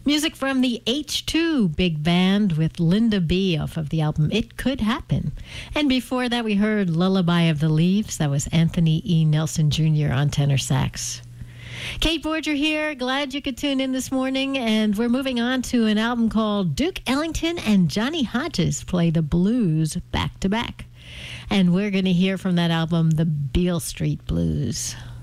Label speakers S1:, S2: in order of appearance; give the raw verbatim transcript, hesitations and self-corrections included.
S1: Music from the H two Big Band with Linda B off of the album It Could Happen. And before that, we heard Lullaby of the Leaves. That was Anthony E. Nelson Junior on tenor sax. Kate Borger here. Glad you could tune in this morning. And we're moving on to an album called Duke Ellington and Johnny Hodges Play the Blues Back to Back. And we're going to hear from that album, The Beale Street Blues.